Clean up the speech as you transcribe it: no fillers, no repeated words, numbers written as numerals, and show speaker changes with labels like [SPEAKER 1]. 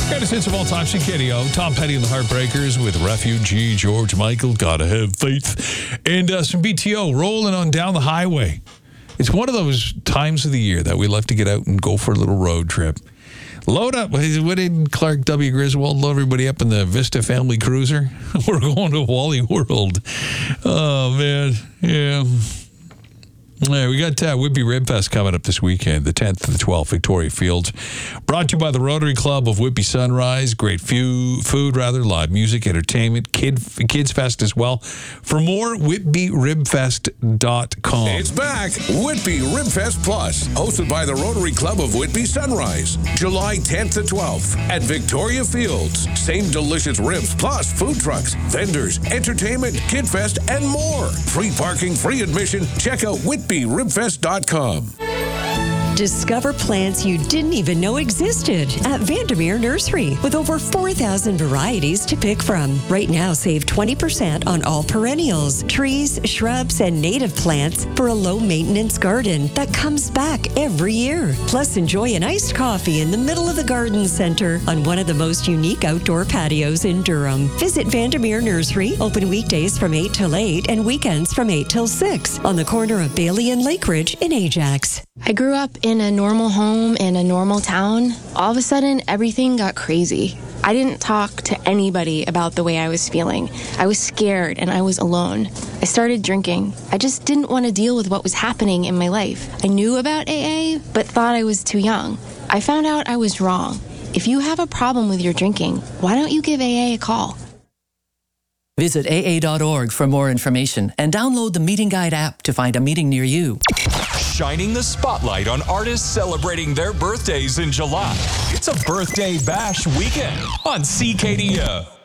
[SPEAKER 1] Greatest hits of all time, CKDO. Tom Petty and the Heartbreakers with Refugee, George Michael, Gotta Have Faith. And some BTO rolling on down the highway. It's one of those times of the year that we love to get out and go for a little road trip. Load up. What did Clark W. Griswold load everybody up in the Vista Family Cruiser? We're going to Wally World. Oh, man. Yeah. Yeah, we got Whitby Rib Fest coming up this weekend, the 10th to the 12th, Victoria Fields. Brought to you by the Rotary Club of Whitby Sunrise. Great food, live music, entertainment, Kids Fest as well. For more, whitbyribfest.com.
[SPEAKER 2] It's back. Whitby Rib Fest Plus, hosted by the Rotary Club of Whitby Sunrise. July 10th to 12th at Victoria Fields. Same delicious ribs plus food trucks, vendors, entertainment, Kid Fest, and more. Free parking, free admission. Check out whitbyribfest.com.
[SPEAKER 3] Discover plants you didn't even know existed at Vandermeer Nursery with over 4,000 varieties to pick from. Right now, save 20% on all perennials, trees, shrubs, and native plants for a low-maintenance garden that comes back every year. Plus, enjoy an iced coffee in the middle of the garden center on one of the most unique outdoor patios in Durham. Visit Vandermeer Nursery, open weekdays from 8 till 8 and weekends from 8 till 6 on the corner of Bailey and Lakeridge in Ajax.
[SPEAKER 4] I grew up in a normal home in a normal town. All of a sudden, everything got crazy. I didn't talk to anybody about the way I was feeling. I was scared and I was alone. I started drinking. I just didn't want to deal with what was happening in my life. I knew about AA, but thought I was too young. I found out I was wrong. If you have a problem with your drinking, why don't you give AA a call?
[SPEAKER 5] Visit AA.org for more information and download the Meeting Guide app to find a meeting near you.
[SPEAKER 6] Shining the spotlight on artists celebrating their birthdays in July. It's a birthday bash weekend on CKDO.